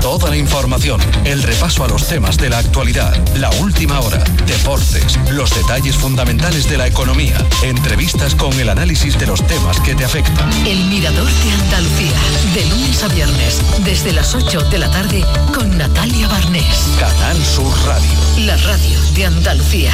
Toda la información, el repaso a los temas de la actualidad, la última hora, deportes, los detalles fundamentales de la economía, entrevistas con el análisis de los temas que te afectan. El Mirador de Andalucía, de lunes a viernes, desde las 8 de la tarde, con Natalia Barnés. Canal Sur Radio. La radio de Andalucía.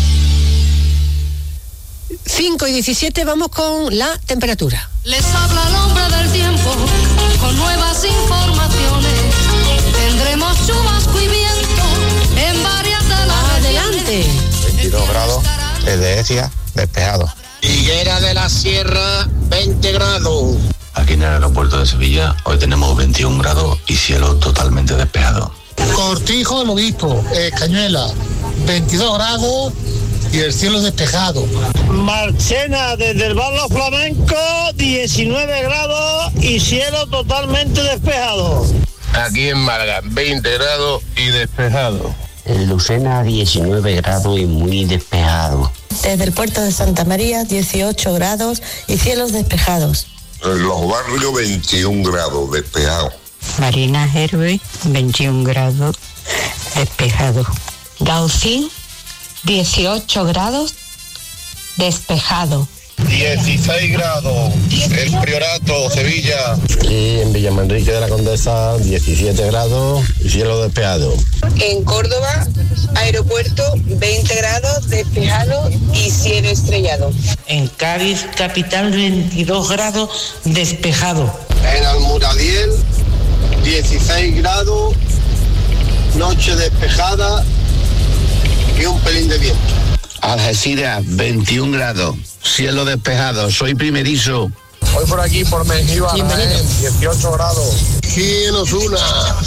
5:17, vamos con la temperatura. Les habla el hombre del tiempo, con nuevas informaciones. Tendremos chubasco y viento en varias de las Adelante. 22 grados, es de Ecija, despejado. Higuera de la Sierra, 20 grados. Aquí en el aeropuerto de Sevilla hoy tenemos 21 grados y cielo totalmente despejado. Cortijo del Obispo, Cañuela, 22 grados y el cielo despejado. Marchena, desde el barrio flamenco, 19 grados y cielo totalmente despejado. Aquí en Málaga, 20 grados y despejado. En Lucena, 19 grados y muy despejado. Desde el puerto de Santa María, 18 grados y cielos despejados. En los barrios, 21 grados despejado. Marina Herbe, 21 grados despejado. Gaucín, 18 grados despejado. 16 grados, El Priorato, Sevilla. Y en Villamanrique de la Condesa, 17 grados y cielo despejado. En Córdoba, aeropuerto, 20 grados despejado y cielo estrellado. En Cádiz, capital, 22 grados despejado. En Almuradiel, 16 grados, noche despejada y un pelín de viento. Algeciras, 21 grados, cielo despejado, soy primerizo. Hoy por aquí, por Mengíbar, 18 grados. Aquí en Osuna,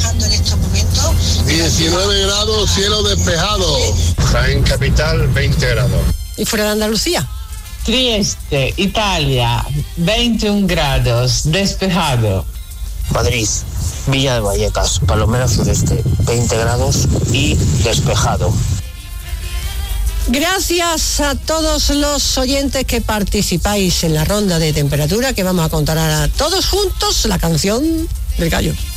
19 grados, cielo despejado. Jaén capital, 20 grados. ¿Y fuera de Andalucía? Trieste, Italia, 21 grados despejado. Madrid, Villa de Vallecas, Palomera Sudeste, 20 grados y despejado. Gracias a todos los oyentes que participáis en la ronda de temperatura, que vamos a contar ahora todos juntos la canción del gallo.